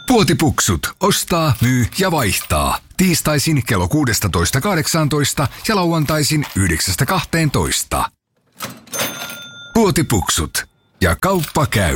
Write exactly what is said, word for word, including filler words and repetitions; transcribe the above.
Puotipuksut. Ostaa, myy ja vaihtaa. Tiistaisin kello kuusitoista kahdeksantoista ja lauantaisin yhdeksästä kahteentoista. Puotipuksut. Ja kauppa käy.